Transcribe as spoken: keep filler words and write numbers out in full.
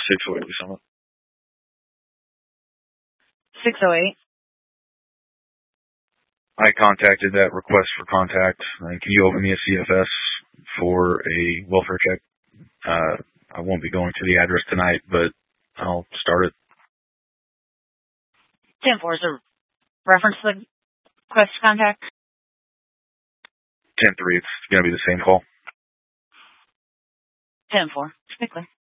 six oh eight Summit. six oh eight. I contacted that request for contact. Uh, can you open me a C F S for a welfare check? Uh, I won't be going to the address tonight, but I'll start it. ten four is a reference to the request to contact? ten three, it's going to be the same call. ten four, quickly.